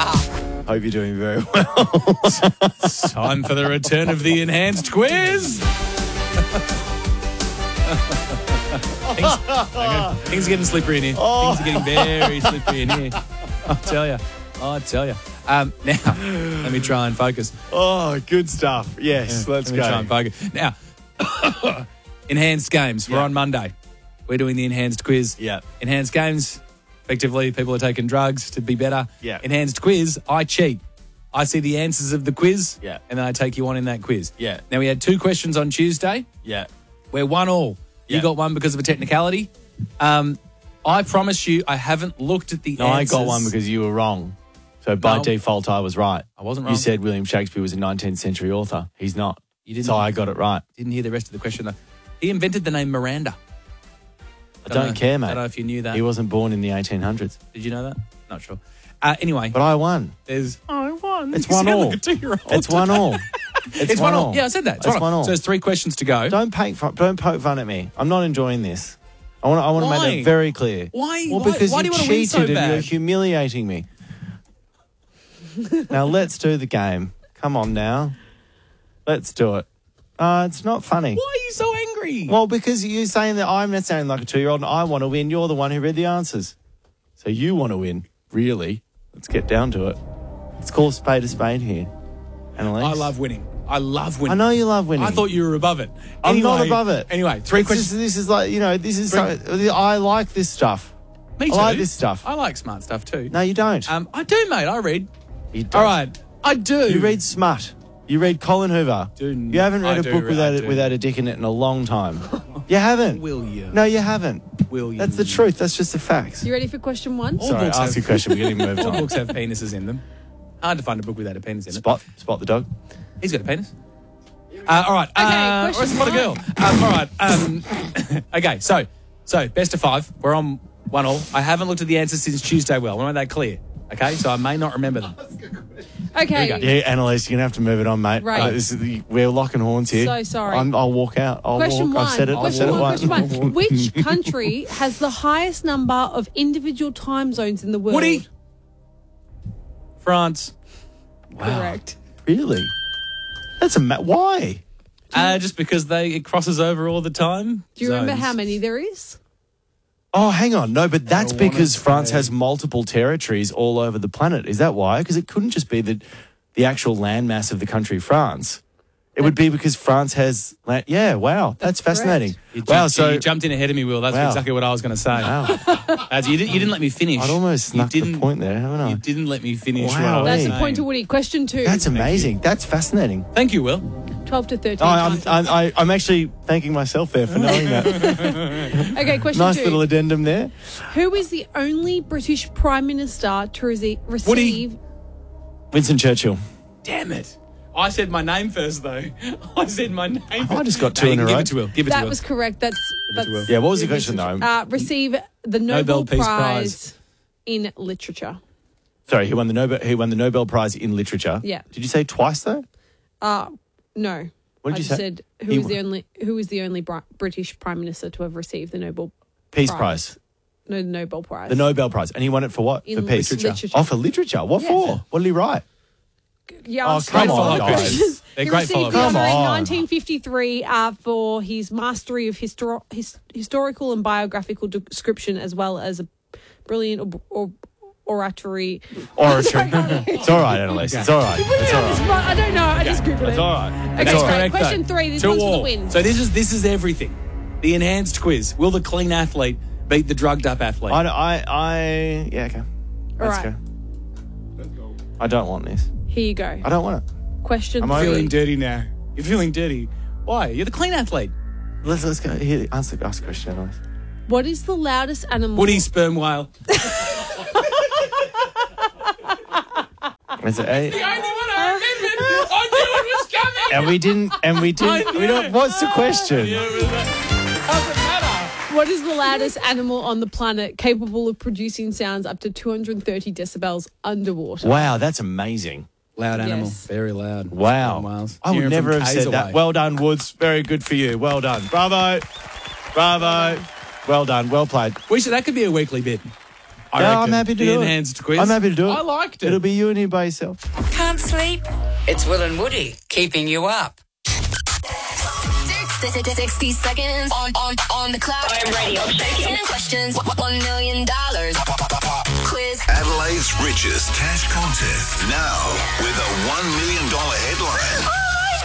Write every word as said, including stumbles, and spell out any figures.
Hope you're doing very well. Time for the return of the enhanced quiz. things, okay, things are getting slippery in here. Oh. Things are getting very slippery in here. I'll tell you. I'll tell you. Um, now, let me try and focus. Oh, good stuff. Yes, Yeah, let's let me go. try and focus. Now, enhanced games. We're Yeah. on Monday. We're doing the enhanced quiz. Yeah. Enhanced games. Effectively, people are taking drugs to be better. Yeah. Enhanced quiz. I cheat. I see the answers of the quiz. Yeah. And then I take you on in that quiz. Yeah. Now, we had two questions on Tuesday. Yeah. We're one all. You Yeah. got one because of a technicality. Um, I promise you, I haven't looked at the No, answers. I got one because you were wrong. So by No. default, I was right. I wasn't You wrong. said William Shakespeare was a nineteenth century author. He's not. You didn't- So I got it right. Didn't hear the rest of the question, though. He invented the name Miranda. I don't know- care, mate. Don't know if you knew that. He wasn't born in the eighteen hundreds. Did you know that? Not sure. Uh, anyway, But I won. there's... I won. It's You one sound all. like a two-year-old. It's one all. It's, It's one all. Yeah, I said that. It's, It's one all. So there's three questions to go. Don't poke fun, don't poke fun at me. I'm not enjoying this. I want to I want to Why? make that very clear. Why? Well, Why- because why you do you wanna win cheated so and you're bad? humiliating me. Now let's do the game. Come on now. Let's do it. Uh, it's not funny. Why are you so angry? Well, because you're saying that I'm not sounding like a two-year-old and I want to win. You're the one who read the answers. So you want to win, really. Let's get down to it. Let's call a spade a spade here. Annalise. I love winning. I love winning. I know you love winning. I thought you were above it. I'm not Anyway- above it. Anyway, three It's questions. just- this is like, you know, this is... Three- so, I like this stuff. Me too. I like this stuff. I like smart stuff too. No, you don't. Um, I do, mate. I read. you don't. All right. I do. You read smut. You read Colin Hoover. Do- you haven't read I a do book read- without I a, do. without a dick in it in a long time. You haven't. Will you? No, you haven't. Will you? That's the truth. That's just the facts. You ready for question one? All Sorry, books ask have- a question. We're getting moved All on. books have penises in them. Hard to find a book without a penis in it. Spot. Spot the dog. He's got a penis. Uh, all right. Okay, uh, question or spot a one. girl. Um, all right. Um, okay. So, so best of five. We're on one all. I haven't looked at the answers since Tuesday. Well, I want to make that clear. Okay. So I may not remember them. Okay. Here we go. Yeah, Annalise, you're going to have to move it on, mate. Right. Uh, this is the, we're locking horns here. So sorry. I'm, I'll walk out. I'll Question walk. one. I've said it. I've Question said it one. once. Question one. Which country has the highest number of individual time zones in the world? Woody. France. Correct. Really? That's a... Ma- why? Uh, just because they it crosses over all the time. Do you remember Zones. how many there is? Oh, hang on. No, but that's I wanna because France say- has multiple territories all over the planet. Is that why? Because it couldn't just be the the actual landmass of the country France. It would be because France has land. Yeah, wow. That's, That's fascinating. You, Wow, you- so you jumped in ahead of me, Will. That's Wow. exactly what I was going to say. wow. As you, didn't, you didn't let me finish. I'd almost You snuck the didn't- point there, haven't I? You didn't let me finish. Wow, what I was That's a Hey. point to saying. Woody. Question two. That's amazing. That's fascinating. Thank you, Will. twelve to thirteen. Oh, I'm, time. I'm, I- I'm actually thanking myself there for knowing that. Okay, question Nice two. little addendum there. Who is the only British Prime Minister to rece- receive... Winston Churchill. Damn it. I said my name first, though. I said my name. I just got two No, in you a can row. Give it to Will. Give it to That Will. was correct. That's... that's Will. Yeah, what was the question, though? uh, receive the Nobel, Nobel Peace Prize, Prize. in Literature. Sorry, he won the Nobel. He won the Nobel Prize in Literature. Yeah. Did you say twice though? Uh, no. What did I you just say? said who He is the won. only who is the only Bri- British Prime Minister to have received the Nobel Peace Prize. Prize. no the Nobel Prize. The Nobel Prize, and he won it for what? In for peace. literature. Literature. Oh, for literature. What Yeah. for? What did he write? Yeah, Oh, I'll come straight on, follow guys. questions. They're He great received follow-up the questions. honour in Come on. nineteen fifty-three uh, for his mastery of histor- his- historical and biographical description, as well as a brilliant or, or, oratory. Oratory. It's all right, Annalise. It's all right. It's all right. I don't know. I just googled It's it. all right. Okay, That's great. correct, Question though. three. This Two one's for the all. win. So this is this is everything. The enhanced quiz. Will the clean athlete beat the drugged up athlete? I, I, I, yeah, okay. All Let's right. go. I don't want this. Here you go. I don't want it. Question I'm three. over feeling it. dirty now. You're feeling dirty. Why? You're the clean athlete. Let's let's go. Here, answer ask the question, Annalise. What is the loudest animal? Woody sperm whale. Is it A? The only one I remembered. I knew it was coming. And we didn't. And we didn't. We don't. What's the question? Doesn't matter. What is the loudest animal on the planet capable of producing sounds up to two hundred thirty decibels underwater? Wow, that's amazing. Loud animal. Yes. Very loud. Wow. Sperm whales. I would Hearing never from have K's said that. away. Well done, Woods. Very good for you. Well done. Bravo. Bravo. Well done. Well played. We should, that could be a weekly bit. I Yeah, I'm reckon happy to the do it. enhanced quiz. I'm happy to do it. I liked it. It'll be you and you by yourself. Can't sleep? It's Will and Woody keeping you up. sixty seconds on, on, on the clock. I'm ready. I'm shaking. ten questions. One million dollars. Quiz. Adelaide's richest cash contest now with a one million dollars headline.